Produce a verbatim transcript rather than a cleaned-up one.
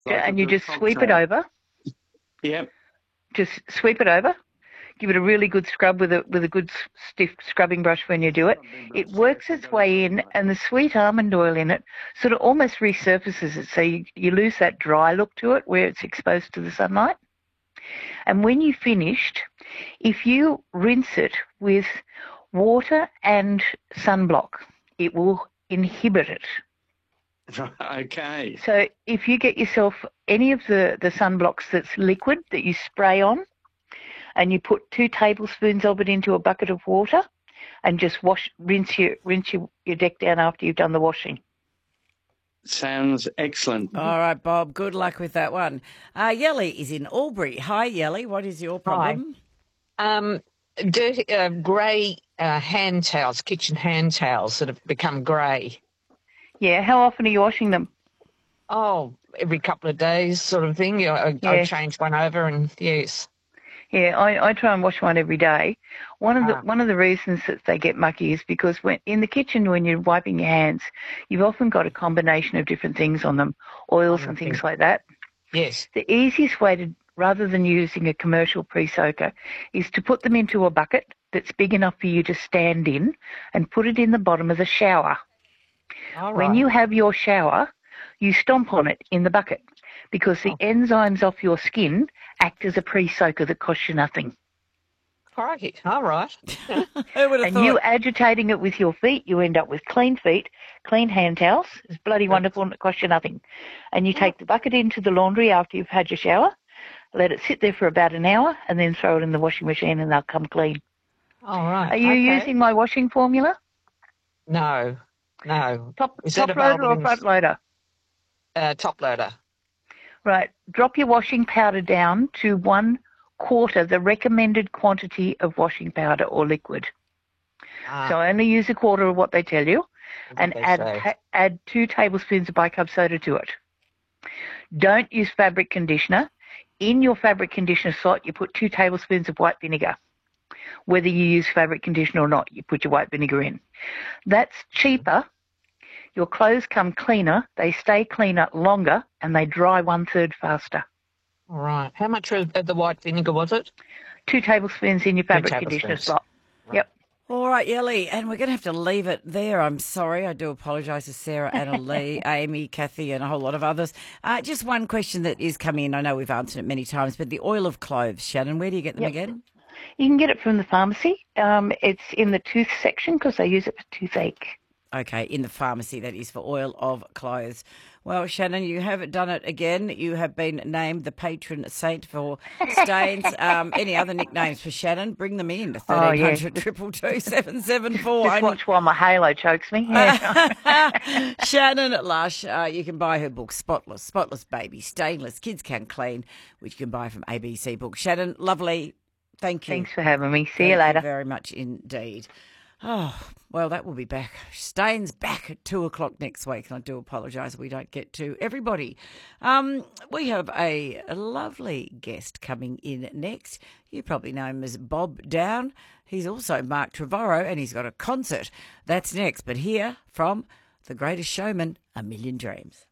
Like and a you just sweep it cocktail. over. Yep. Just sweep it over. Give it a really good scrub with a with a good stiff scrubbing brush when you do it. It works its way in, and the sweet almond oil in it sort of almost resurfaces it, so you, you lose that dry look to it where it's exposed to the sunlight. And when you've finished, if you rinse it with water and sunblock, it will inhibit it. Okay. So if you get yourself any of the, the sunblocks that's liquid that you spray on, and you put two tablespoons of it into a bucket of water and just wash, rinse your rinse your, your deck down after you've done the washing. Sounds excellent. All right, Bob, good luck with that one. Uh, Yelly is in Albury. Hi, Yelly, what is your problem? Hi. Um, dirty, uh, grey uh, hand towels, kitchen hand towels that have become grey. Yeah, how often are you washing them? Oh, every couple of days sort of thing. You know, I, Yeah. I change one over and, yes. Yeah, I, I try and wash one every day. One of the Ah. one of the reasons that they get mucky is because when in the kitchen when you're wiping your hands, you've often got a combination of different things on them, oils and things like that. Yes. The easiest way to, rather than using a commercial pre-soaker, is to put them into a bucket that's big enough for you to stand in and put it in the bottom of the shower. All When right. you have your shower, you stomp on it in the bucket because the Oh. enzymes off your skin act as a pre-soaker that costs you nothing. Crikey. All right. Who would have And thought? you agitating it with your feet, you end up with clean feet, clean hand towels. It's bloody wonderful and it costs you nothing. And you take the bucket into the laundry after you've had your shower, let it sit there for about an hour, and then throw it in the washing machine and they'll come clean. All right. Are you okay. using my washing formula? No. No. Top, Is top that loader available or in front loader? uh, top loader? Right. Drop your washing powder down to one quarter the recommended quantity of washing powder or liquid. Ah, So only use a quarter of what they tell you, and they add say. ta- add two tablespoons of bicarb soda to it. Don't use fabric conditioner. In your fabric conditioner slot, you put two tablespoons of white vinegar. Whether you use fabric conditioner or not, you put your white vinegar in. That's cheaper. Your clothes come cleaner, they stay cleaner longer, and they dry one-third faster. All right. How much of of the white vinegar was it? Two tablespoons in your fabric conditioner tablespoons. slot. Yep. All right, Yelly, and we're going to have to leave it there. I'm sorry. I do apologise to Sarah, Anna Lee, Amy, Kathy, and a whole lot of others. Uh, just one question that is coming in. I know we've answered it many times, but the oil of cloves, Shannon, where do you get them Yep. again? You can get it from the pharmacy. Um, it's in the tooth section because they use it for toothache. Okay, in the pharmacy, that is for oil of clothes. Well, Shannon, you have done it again. You have been named the patron saint for stains. Um, any other nicknames for Shannon? Bring them in. Oh, yeah. thirteen hundred, two two two, seven seven four. Just watch while my halo chokes me. Yeah. Shannon at Lush. Uh, you can buy her book, Spotless, Spotless Baby, Stainless, Kids Can Clean, which you can buy from A B C Books. Shannon, lovely. Thank you. Thanks for having me. See Thank you later. you very much indeed. Oh, well, that will be back. Stains back at two o'clock next week, and I do apologise we don't get to everybody. Um, we have a, a lovely guest coming in next. You probably know him as Bob Down. He's also Mark Trevorrow, and he's got a concert. That's next. But here from The Greatest Showman, A Million Dreams.